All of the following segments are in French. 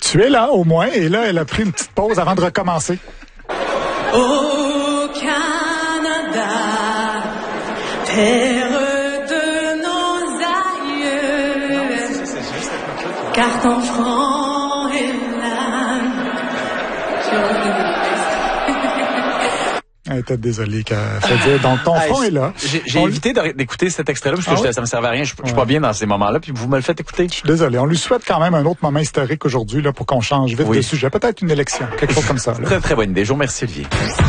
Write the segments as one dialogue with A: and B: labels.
A: Tu es là, au moins, et là, elle a pris une petite pause avant de recommencer.
B: Au Canada, terre de nos aïeux, car ton front est là.
A: Elle était désolée qu'elle fait dire. Donc, ton front est là.
C: J'ai évité d'écouter cet extrait-là parce que ça me servait à rien. Je suis pas bien dans ces moments-là. Puis vous me le faites écouter.
A: Je suis désolé. On lui souhaite quand même un autre moment historique aujourd'hui là pour qu'on change vite de sujet. Peut-être une élection, quelque chose comme ça. Là.
C: Très, très bonne idée. Je vous remercie, Olivier.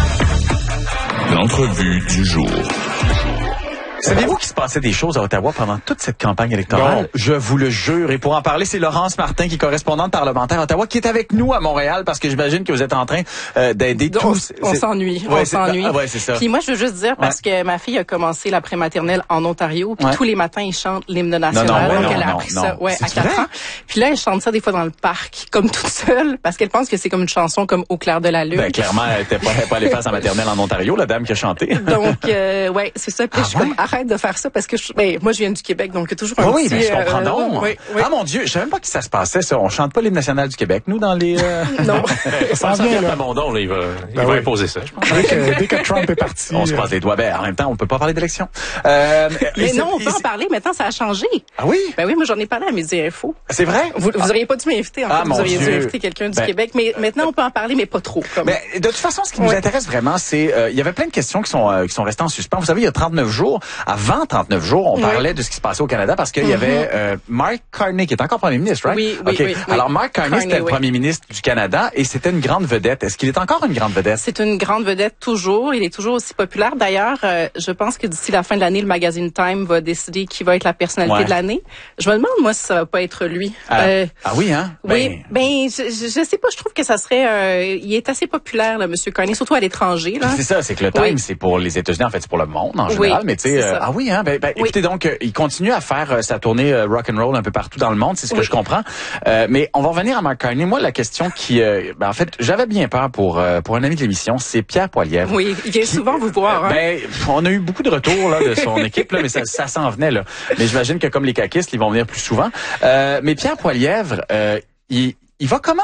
D: L'entrevue du jour.
C: Saviez-vous qu'il se passait des choses à Ottawa pendant toute cette campagne électorale? Non. Je vous le jure. Et pour en parler, c'est Laurence Martin, qui est correspondante parlementaire à Ottawa, qui est avec nous à Montréal, parce que j'imagine que vous êtes en train d'aider tous.
E: On s'ennuie.
C: Ouais,
E: on s'ennuie.
C: Ouais, c'est ça.
E: Puis moi, je veux juste dire, parce que ma fille a commencé la prématernelle en Ontario, puis tous les matins, ils chantent l'hymne national. Donc, elle a appris ça à 4 ans. Puis là, elle chante ça des fois dans le parc, comme toute seule, parce qu'elle pense que c'est comme une chanson comme Au clair de la lune.
C: Ben, clairement, elle était pas allée faire sa maternelle en Ontario, la dame qui a chanté.
E: Donc, ouais, c'est ça. Puis je suis comme, arrête de faire ça, parce que moi, je viens du Québec, donc toujours un petit...
C: Oui, je comprends donc.
E: Oui.
C: Ah, mon Dieu, je savais même pas que ça se passait, ça. On chante pas l'hymne national du Québec, nous, dans les...
E: Non.
A: Ça vient, là.
F: Abandon, là, il va imposer ça, je pense.
A: Dès que Trump est parti...
C: On se croise les doigts. Ben, en même temps, on peut pas parler d'élection.
E: Mais non, on peut en parler. Maintenant, ça a changé.
C: Ah oui?
E: Ben oui, moi, j'en ai parlé à Midi Info.
C: C'est vrai?
E: Vous auriez pas dû m'inviter, en fait. Vous auriez dû inviter quelqu'un du Québec. Mais maintenant, on peut en parler, mais pas trop.
C: Mais de toute façon, ce qui nous intéresse vraiment, c'est... il y avait plein de questions qui sont restées en suspens. Vous savez, il y a 39 jours, avant 39 jours, on parlait de ce qui se passait au Canada parce qu'il y avait Mark Carney qui est encore premier ministre, right?
E: Oui.
C: Alors Mark Carney, c'était le premier ministre du Canada et c'était une grande vedette. Est-ce qu'il est encore une grande vedette?
E: C'est une grande vedette toujours. Il est toujours aussi populaire. D'ailleurs, je pense que d'ici la fin de l'année, le magazine Time va décider qui va être la personnalité de l'année. Je me demande, moi, si ça va pas être lui.
C: Ah oui, hein?
E: Oui. Je sais pas. Je trouve que ça serait... il est assez populaire, là, Monsieur Carney, surtout à l'étranger. Là.
C: C'est ça, c'est que le Time, c'est pour les États-Unis. En fait, c'est pour le monde en général. Mais tu sais... ah oui, hein? Écoutez, donc, il continue à faire sa tournée rock and roll un peu partout dans le monde, c'est ce que je comprends. Mais on va revenir à Mark Carney. Moi, la question qui, en fait, j'avais bien peur pour un ami de l'émission, c'est Pierre Poilievre.
E: Oui, il vient souvent vous voir. Hein?
C: On a eu beaucoup de retours là de son équipe là, mais ça s'en venait là. Mais j'imagine que comme les caquistes, ils vont venir plus souvent. Mais Pierre Poilievre, il va comment?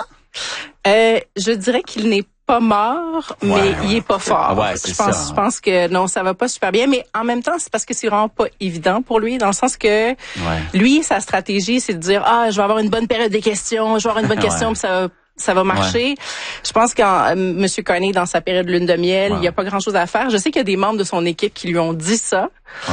E: Je dirais qu'il n'est pas mort, mais il est pas fort. Je pense que non, ça va pas super bien, mais en même temps, c'est parce que c'est vraiment pas évident pour lui, dans le sens que lui, sa stratégie, c'est de dire je vais avoir une bonne période des questions, je vais avoir une bonne question, puis ça va marcher. Je pense que Monsieur Carney, dans sa période lune de miel, il n'y a pas grand-chose à faire. Je sais qu'il y a des membres de son équipe qui lui ont dit ça,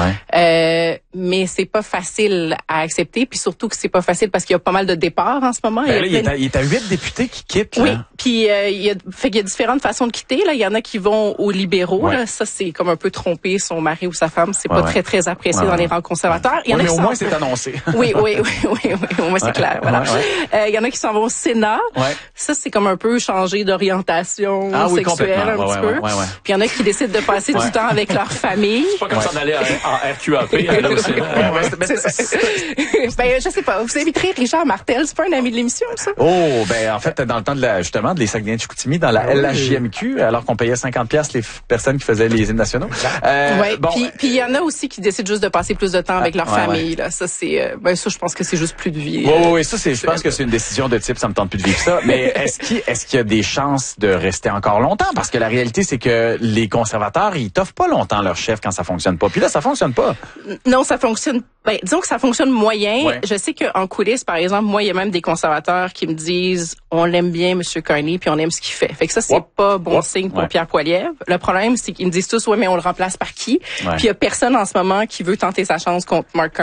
E: mais c'est pas facile à accepter. Puis surtout que c'est pas facile parce qu'il y a pas mal de départs en ce moment.
C: Il est à 8 députés qui quittent.
E: Oui, puis il y a différentes façons de quitter. Là, il y en a qui vont aux libéraux. Là. Ça, c'est comme un peu tromper son mari ou sa femme. C'est pas très très apprécié dans les rangs conservateurs. Il y en a
C: mais
E: qui
C: au moins c'est annoncé.
E: Oui, au moins c'est clair. Voilà. Il y en a qui s'en vont au Sénat. Ça, c'est comme un peu changer d'orientation sexuelle un petit peu. Puis il y en a qui décident de passer du temps avec leur famille.
F: C'est pas comme ça d'aller en RQAP.
E: Je sais pas. Vous inviterez Richard Martel. C'est pas un ami de l'émission, ça?
C: Oh, en fait, dans le temps justement, de les Saguenay-Chicoutimi, dans la LHJMQ, alors qu'on payait 50$ les personnes qui faisaient les hymnes nationaux.
E: Puis il y en a aussi qui décident juste de passer plus de temps avec leur famille. Là. Ça, c'est, ça, je pense que c'est juste plus de vie.
C: Oui, ça, je pense que c'est une décision de type, ça me tente plus de vivre ça. Mais est-ce qu'il y a des chances de rester encore longtemps? Parce que la réalité, c'est que les conservateurs, ils t'offrent pas longtemps leur chef quand ça fonctionne pas. Puis là, ça fonctionne pas.
E: Non, ça fonctionne. Disons que ça fonctionne moyen. Je sais qu'en coulisses, par exemple, moi, il y a même des conservateurs qui me disent, on l'aime bien, Monsieur Carney, puis on aime ce qu'il fait. Fait que ça, c'est pas bon signe pour Pierre Poilievre. Le problème, c'est qu'ils me disent tous, mais on le remplace par qui? Puis il y a personne en ce moment qui veut tenter sa chance contre Mark Carney.